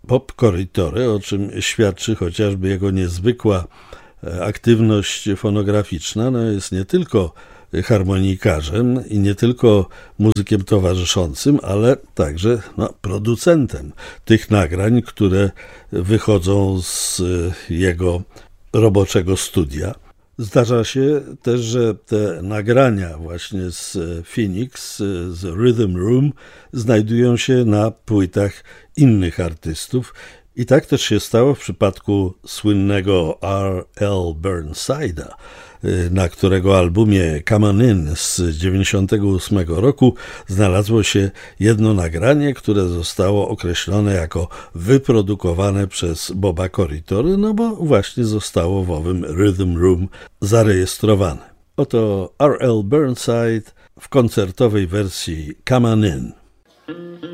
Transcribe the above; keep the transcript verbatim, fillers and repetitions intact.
Bob Corritore, o czym świadczy chociażby jego niezwykła aktywność fonograficzna. No jest nie tylko harmonikarzem i nie tylko muzykiem towarzyszącym, ale także no, producentem tych nagrań, które wychodzą z jego roboczego studia. Zdarza się też, że te nagrania właśnie z Phoenix, z Rhythm Room znajdują się na płytach innych artystów. I tak też się stało w przypadku słynnego R L Burnside'a, na którego albumie Come On In z dziewięćdziesiątego ósmego roku znalazło się jedno nagranie, które zostało określone jako wyprodukowane przez Boba Corritore, no bo właśnie zostało w owym Rhythm Room zarejestrowane. Oto R L Burnside w koncertowej wersji Come On In.